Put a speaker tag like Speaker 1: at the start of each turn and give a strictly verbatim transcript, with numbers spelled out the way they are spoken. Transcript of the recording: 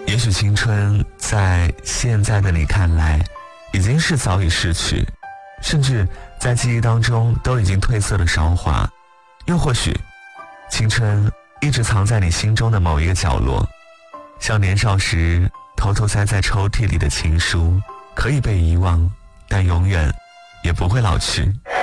Speaker 1: 也许青春在现在的你看来已经是早已逝去，甚至在记忆当中都已经褪色的韶华，又或许青春一直藏在你心中的某一个角落，像年少时偷偷塞在抽屉里的情书，可以被遗忘，但永远也不会老去。